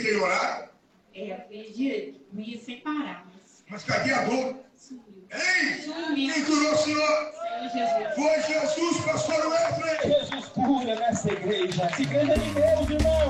queria orar? Aquele dia eu ia separar, Mas cadê a dor? sumiu. Hein? Sumiu. Quem curou o senhor? Senhor Jesus. Foi Jesus, pastor Wesley. Jesus cura nessa igreja. Essa igreja é de Deus, irmão.